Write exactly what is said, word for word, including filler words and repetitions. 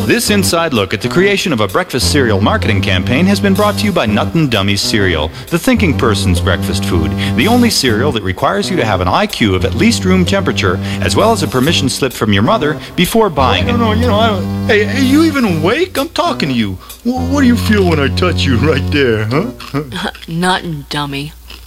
This inside look at the creation of a breakfast cereal marketing campaign has been brought to you by Nuttin' Dummies Cereal, the thinking person's breakfast food. The only cereal that requires you to have an I Q of at least room temperature, as well as a permission slip from your mother before buying it. No, no, you know, I don't... Hey, hey, you even awake? I'm talking to you. What do you feel when I touch you right there, huh? Nuttin' Dummy.